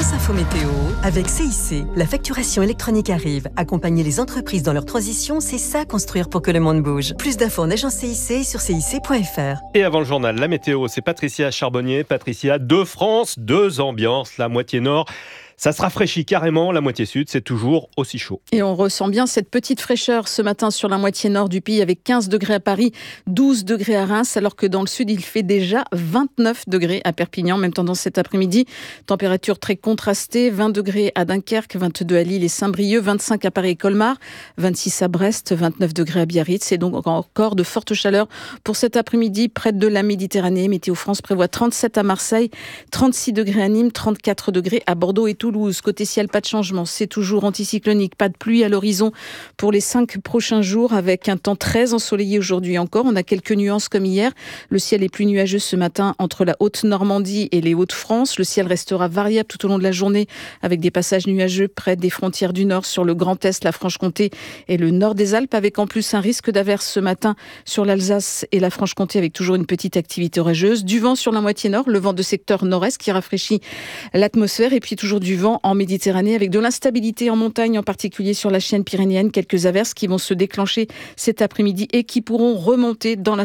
France Info Météo avec CIC. La facturation électronique arrive. Accompagner les entreprises dans leur transition, c'est ça construire pour que le monde bouge. Plus d'infos en agence CIC et sur cic.fr. Et avant le journal, la météo, c'est Patricia Charbonnier. Patricia, 2 France, 2 ambiances. La moitié nord, ça se rafraîchit carrément. La moitié sud, c'est toujours aussi chaud. Et on ressent bien cette petite fraîcheur ce matin sur la moitié nord du pays avec 15 degrés à Paris, 12 degrés à Reims, alors que dans le sud, il fait déjà 29 degrés à Perpignan. Même tendance cet après-midi. Température très contrastée, 20 degrés à Dunkerque, 22 à Lille et Saint-Brieuc, 25 à Paris et Colmar, 26 à Brest, 29 degrés à Biarritz. C'est donc encore de fortes chaleurs pour cet après-midi près de la Méditerranée. Météo France prévoit 37 à Marseille, 36 degrés à Nîmes, 34 degrés à Bordeaux et Toulouse. Côté ciel, pas de changement. C'est toujours anticyclonique. Pas de pluie à l'horizon pour les 5 prochains jours avec un temps très ensoleillé aujourd'hui encore. On a quelques nuances comme hier. Le ciel est plus nuageux ce matin entre la Haute-Normandie et les Hauts-de-France. Le ciel restera variable tout au long de la journée avec des passages nuageux près des frontières du Nord sur le Grand Est, la Franche-Comté et le Nord des Alpes avec en plus un risque d'averse ce matin sur l'Alsace et la Franche-Comté avec toujours une petite activité orageuse. Du vent sur la moitié nord, le vent de secteur nord-est qui rafraîchit l'atmosphère et puis toujours du vent en Méditerranée avec de l'instabilité en montagne, en particulier sur la chaîne pyrénéenne. Quelques averses qui vont se déclencher cet après-midi et qui pourront remonter dans la